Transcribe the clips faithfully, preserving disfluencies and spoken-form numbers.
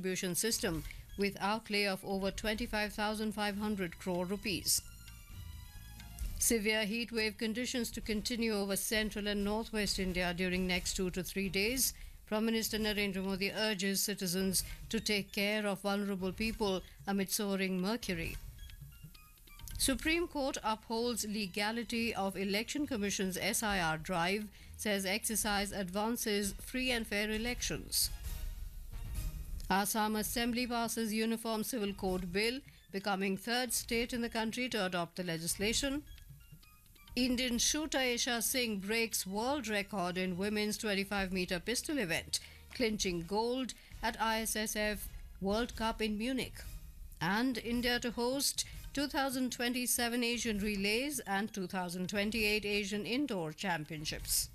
distribution system with outlay of over twenty-five thousand five hundred crore rupees. Severe heat wave conditions to continue over central and northwest India during next two to three days. Prime Minister Narendra Modi urges citizens to take care of vulnerable people amid soaring mercury. Supreme Court upholds legality of Election Commission's S I R drive, says exercise advances free and fair elections. Assam Assembly passes Uniform Civil Code Bill, becoming third state in the country to adopt the legislation. Indian shooter Isha Singh breaks world record in women's twenty-five meter pistol event, clinching gold at I S S F World Cup in Munich. And India to host two thousand twenty-seven Asian Relays and two thousand twenty-eight Asian Indoor Championships.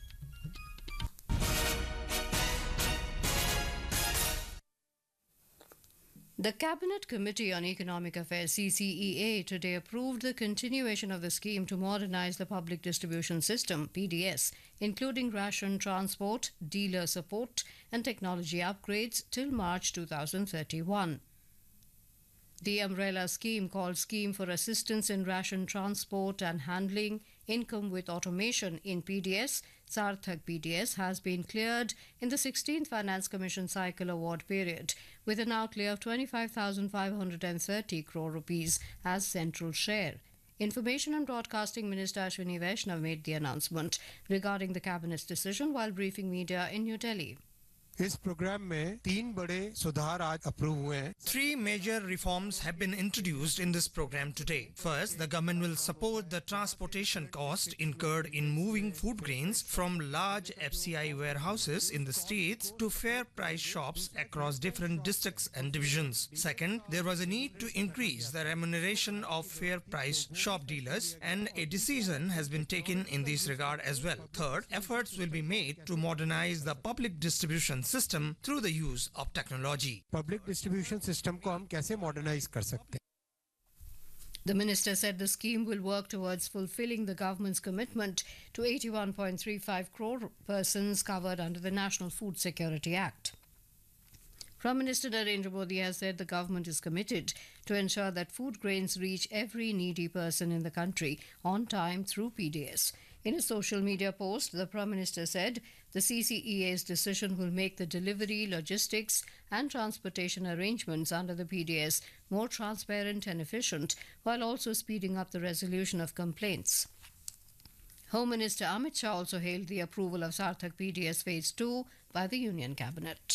The Cabinet Committee on Economic Affairs C C E A today approved the continuation of the scheme to modernize the public distribution system P D S, including ration transport, dealer support and technology upgrades till March two thousand thirty-one. The umbrella scheme, called Scheme for Assistance in Ration Transport and Handling Income with Automation in P D S, Sarthak P D S, has been cleared in the sixteenth Finance Commission Cycle Award period with an outlay of twenty-five thousand five hundred thirty crore rupees as central share. Information and Broadcasting Minister Ashwini Vaishnav made the announcement regarding the Cabinet's decision while briefing media in New Delhi. इस programme में तीन बड़े सुधार आज approve हुए हैं. Three major reforms have been introduced in this program today. First, the government will support the transportation cost incurred in moving food grains from large F C I warehouses in the states to fair price shops across different districts and divisions. Second, there was a need to increase the remuneration of fair price shop dealers, and a decision has been taken in this regard as well. Third, efforts will be made to modernize the public distribution system through the use of technology. Public distribution system को हम कैसे modernize कर सकते हैं? The minister said the scheme will work towards fulfilling the government's commitment to eighty-one point three five crore persons covered under the National Food Security Act. Prime Minister Narendra Modi has said the government is committed to ensure that food grains reach every needy person in the country on time through P D S. In a social media post, the Prime Minister said the C C E A's decision will make the delivery, logistics and transportation arrangements under the P D S more transparent and efficient, while also speeding up the resolution of complaints. Home Minister Amit Shah also hailed the approval of Sarthak P D S Phase two by the Union Cabinet.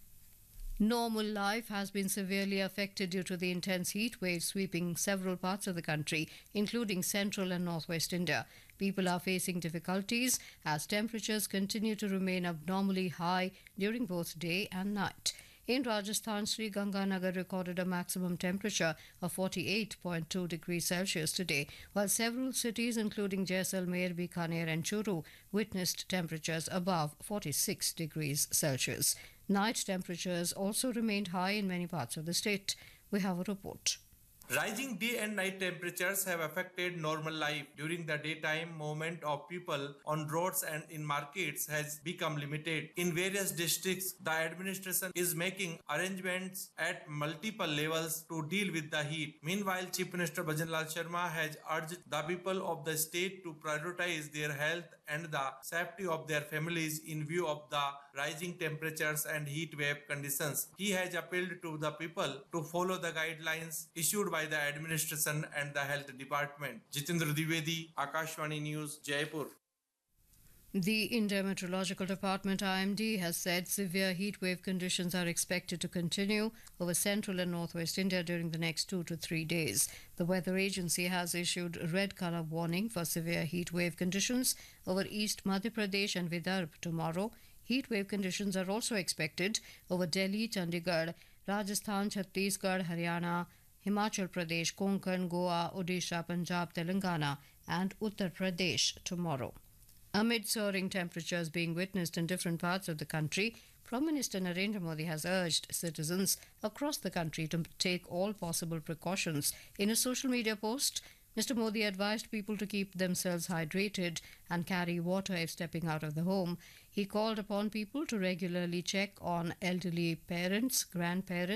Normal life has been severely affected due to the intense heat wave sweeping several parts of the country, including central and northwest India. People are facing difficulties as temperatures continue to remain abnormally high during both day and night. In Rajasthan, Sri Ganganagar recorded a maximum temperature of forty-eight point two degrees Celsius today, while several cities including Jaisalmer, Bikaner and Churu witnessed temperatures above forty-six degrees Celsius. Night temperatures also remained high in many parts of the state. We have a report. Rising day and night temperatures have affected normal life. During the daytime, movement of people on roads and in markets has become limited. In various districts, the administration is making arrangements at multiple levels to deal with the heat. Meanwhile, Chief Minister Bhajanlal Sharma has urged the people of the state to prioritize their health and the safety of their families in view of the rising temperatures and heat wave conditions. He has appealed to the people to follow the guidelines issued by by the administration and the health department. Jitendra Dwivedi, Akashvani News, Jaipur. The India Meteorological Department I M D has said severe heat wave conditions are expected to continue over central and northwest India during the next two to three days. The weather agency has issued a red colour warning for severe heat wave conditions over East Madhya Pradesh and Vidarbha tomorrow. Heat wave conditions are also expected over Delhi, Chandigarh, Rajasthan, Chhattisgarh, Haryana, Himachal Pradesh, Konkan, Goa, Odisha, Punjab, Telangana and Uttar Pradesh tomorrow. Amid soaring temperatures being witnessed in different parts of the country, Prime Minister Narendra Modi has urged citizens across the country to take all possible precautions. In a social media post, Mister Modi advised people to keep themselves hydrated and carry water if stepping out of the home. He called upon people to regularly check on elderly parents, grandparents,